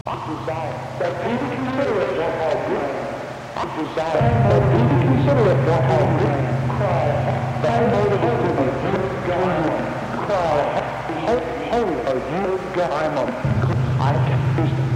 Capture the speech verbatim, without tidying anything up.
desire that people consider it what I do. I desire that people consider it what I do. Cry, thy motive is to be good God. Cry, holy are you God. I'm a, I can